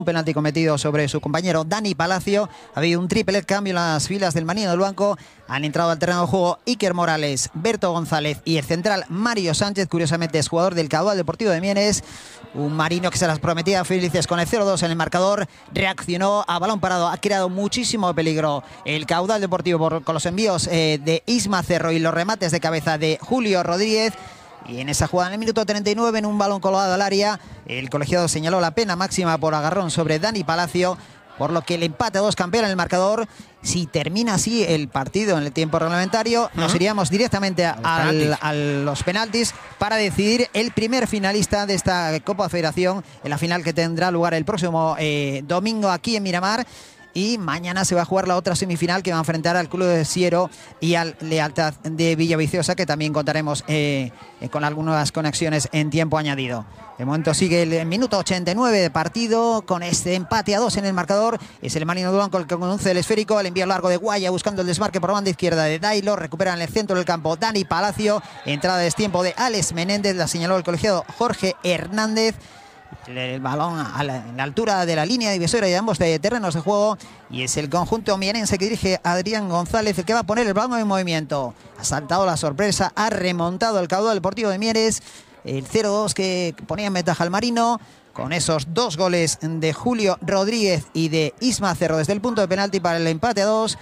Un penalti cometido sobre su compañero Dani Palacio. Ha habido un triple cambio en las filas del Marino del Banco. Han entrado al terreno de juego Iker Morales, Berto González y el central Mario Sánchez. Curiosamente es jugador del Caudal Deportivo de Mieres. Un Marino que se las prometía felices con el 0-2 en el marcador. Reaccionó a balón parado. Ha creado muchísimo peligro el Caudal Deportivo con los envíos de Isma Cerro y los remates de cabeza de Julio Rodríguez. Y en esa jugada, en el minuto 39, en un balón colgado al área, el colegiado señaló la pena máxima por agarrón sobre Dani Palacio, por lo que el empate a 2 campeón en el marcador. Si termina así el partido en el tiempo reglamentario, nos iríamos directamente a los penaltis para decidir el primer finalista de esta Copa Federación, en la final que tendrá lugar el próximo domingo aquí en Miramar. Y mañana se va a jugar la otra semifinal que va a enfrentar al Club de Siero y al Lealtad de Villaviciosa, que también contaremos con algunas conexiones en tiempo añadido. De momento sigue el minuto 89 de partido con este empate a 2 en el marcador. Es el Marino del Banco el que conduce el esférico. El envío largo de Guaya buscando el desmarque por banda izquierda de Dailo. Recupera en el centro del campo Dani Palacio. Entrada de destiempo de Alex Menéndez. La señaló el colegiado Jorge Hernández. El balón en la altura de la línea divisoria de ambos terrenos de juego, y es el conjunto mienense que dirige Adrián González el que va a poner el balón en movimiento. Ha saltado la sorpresa, ha remontado el Caudal Deportivo de Mieres, el 0-2 que ponía en ventaja al Marino, con esos 2 goles de Julio Rodríguez y de Isma Cerro desde el punto de penalti para el empate a 2.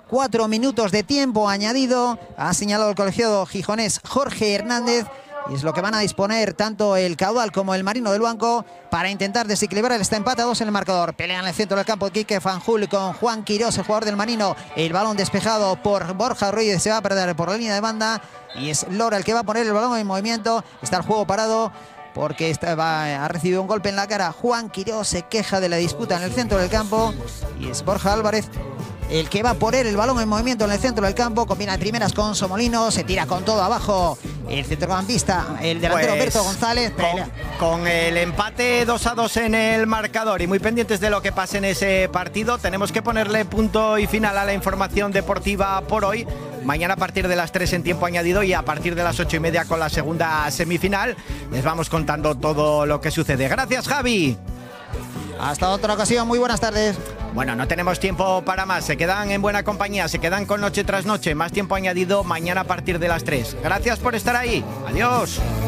4 minutos de tiempo añadido, ha señalado el colegiado gijonés Jorge Hernández. Y es lo que van a disponer tanto el Caudal como el Marino del Banco para intentar desequilibrar este empate a 2 en el marcador. Pelea en el centro del campo Quique Fanjul con Juan Quirós, el jugador del Marino. El balón despejado por Borja Ruiz, se va a perder por la línea de banda. Y es Lora el que va a poner el balón en movimiento. Está el juego parado porque ha recibido un golpe en la cara. Juan Quirós se queja de la disputa en el centro del campo. Y es Borja Álvarez el que va a poner el balón en movimiento en el centro del campo. Combina primeras con Somolino, se tira con todo abajo el centrocampista, el delantero Berto González. Con el empate 2-2 en el marcador y muy pendientes de lo que pase en ese partido, tenemos que ponerle punto y final a la información deportiva por hoy. Mañana a partir de las 3 en tiempo añadido y a partir de las 8:30 con la segunda semifinal les vamos contando todo lo que sucede. Gracias, Javi. Hasta otra ocasión, muy buenas tardes. Bueno, no tenemos tiempo para más, se quedan en buena compañía, se quedan con Noche tras Noche, más tiempo añadido mañana a partir de las 3. Gracias por estar ahí, adiós.